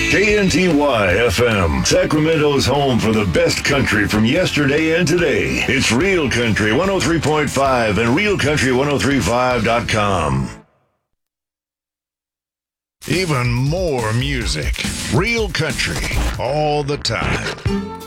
KNTY FM, Sacramento's home for the best country from yesterday and today. It's Real Country 103.5 and RealCountry1035.com. Even more music. Real Country all the time.